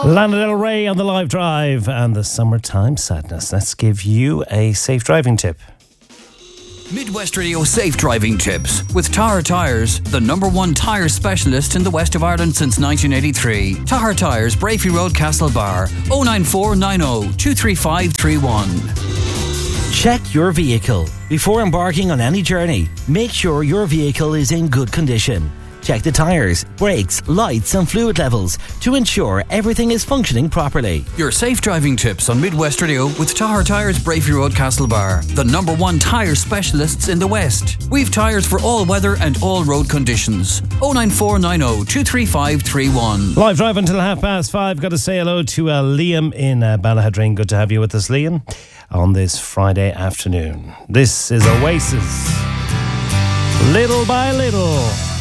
Lana Del Rey on the Live Drive and the Summertime Sadness. Let's give you a safe driving tip. Midwest Radio Safe Driving Tips with Tahar Tyres, the #1 tyre specialist in the west of Ireland since 1983. Tahar Tyres, Brafey Road, Castlebar, 09490 23531. Check your vehicle. Before embarking on any journey, make sure your vehicle is in good condition. Check the tyres, brakes, lights and fluid levels to ensure everything is functioning properly. Your safe driving tips on Midwest Radio with Tahar Tyres, Brafey Road, Castlebar, the #1 tyre specialists in the West. We've tyres for all weather and all road conditions. 09490 23531. Live Drive until 5:30. Got to say hello to Liam in Ballahadrine. Good to have you with us, Liam, on this Friday afternoon. This is Oasis. Little by little.